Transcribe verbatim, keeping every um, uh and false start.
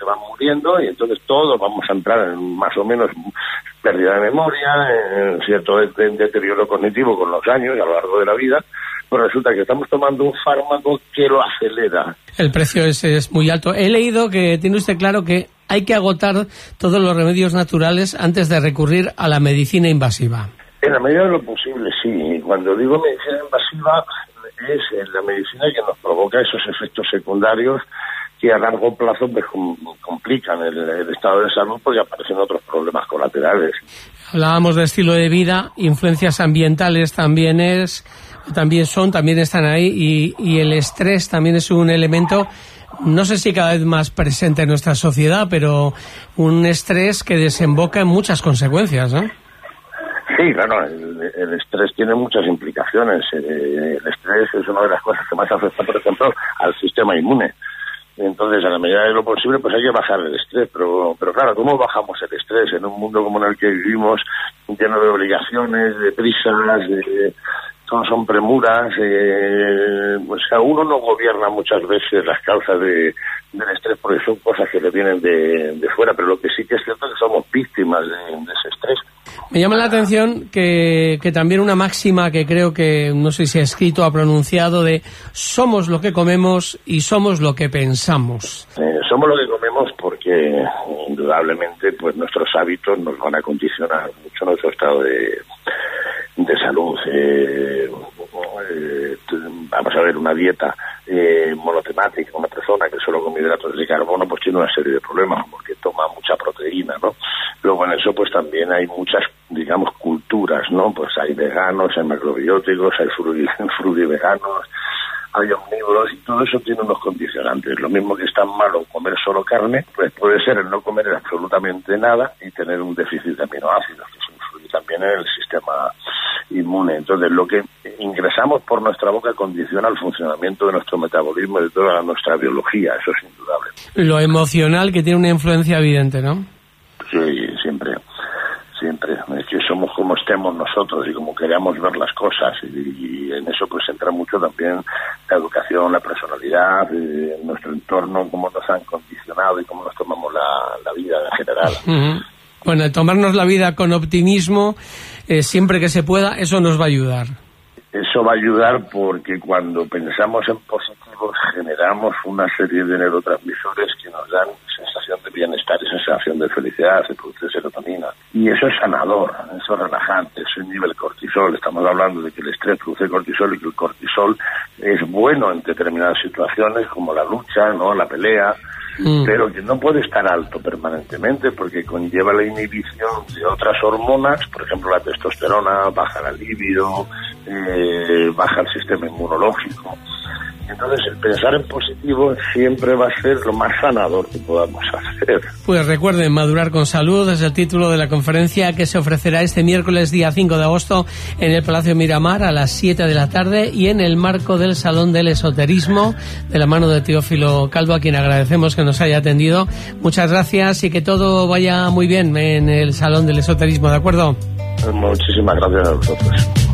van muriendo, y entonces todos vamos a entrar en más o menos pérdida de memoria, en cierto de, de, deterioro cognitivo con los años y a lo largo de la vida. Pues resulta que estamos tomando un fármaco que lo acelera. El precio es, es muy alto. He leído que tiene usted claro que hay que agotar todos los remedios naturales antes de recurrir a la medicina invasiva. En la medida de lo posible, sí. Cuando digo medicina invasiva, es la medicina que nos provoca esos efectos secundarios que a largo plazo pues, complican el, el estado de salud porque aparecen otros problemas colaterales. Hablábamos de estilo de vida, influencias ambientales también es... también son, también están ahí, y, y el estrés también es un elemento, no sé si cada vez más presente en nuestra sociedad, pero un estrés que desemboca en muchas consecuencias, ¿no? Sí, claro, el, el estrés tiene muchas implicaciones. El estrés es una de las cosas que más afecta, por ejemplo, al sistema inmune. Entonces, a la medida de lo posible, pues hay que bajar el estrés. Pero, pero claro, ¿cómo bajamos el estrés en un mundo como en el que vivimos, lleno de obligaciones, de prisas, de... todos son premuras, eh, pues a uno no gobierna muchas veces las causas de, del estrés porque son cosas que le vienen de, de fuera, pero lo que sí que es cierto es que somos víctimas de, de ese estrés. Me llama la atención que, que también una máxima que creo que, no sé si ha escrito o ha pronunciado, de somos lo que comemos y somos lo que pensamos. Eh, somos lo que comemos porque indudablemente pues nuestros hábitos nos van a condicionar mucho nuestro estado de... de salud. Eh, eh, vamos a ver, una dieta eh, monotemática, una persona que solo come hidratos de carbono pues tiene una serie de problemas porque toma mucha proteína, ¿no? Luego en eso pues también hay muchas, digamos, culturas, ¿no? Pues hay veganos, hay macrobióticos, hay frugiveganos, hay omnívoros, y todo eso tiene unos condicionantes. Lo mismo que es tan malo comer solo carne, pues puede ser el no comer absolutamente nada y tener un déficit de aminoácidos, que se influye también en el sistema inmune. Entonces, lo que ingresamos por nuestra boca condiciona el funcionamiento de nuestro metabolismo y de toda nuestra biología, eso es indudable. Lo emocional, que tiene una influencia evidente, ¿no? Sí, siempre, siempre. Es que somos como estemos nosotros y como queramos ver las cosas, y, y en eso pues entra mucho también la educación, la personalidad, eh, nuestro entorno, cómo nos han condicionado y cómo nos tomamos la, la vida en general. Uh-huh. Bueno, tomarnos la vida con optimismo, eh, siempre que se pueda, eso nos va a ayudar. Eso va a ayudar porque cuando pensamos en positivo generamos una serie de neurotransmisores que nos dan sensación de bienestar y sensación de felicidad, se produce serotonina. Y eso es sanador, eso es relajante, eso es nivel cortisol. Estamos hablando de que el estrés produce cortisol y que el cortisol es bueno en determinadas situaciones como la lucha, ¿no?, la pelea, mm. pero que no puede estar alto permanentemente porque conlleva la inhibición de otras hormonas, por ejemplo la testosterona, baja la libido, eh, baja el sistema inmunológico. Entonces el pensar en positivo siempre va a ser lo más sanador que podamos hacer. Pues recuerden, Madurar con Salud es el título de la conferencia que se ofrecerá este miércoles día cinco de agosto en el Palacio Miramar a las siete de la tarde y en el marco del Salón del Esoterismo de la mano de Teófilo Calvo, a quien agradecemos que nos haya atendido. Muchas gracias y que todo vaya muy bien en el Salón del Esoterismo, ¿de acuerdo? Muchísimas gracias a vosotros.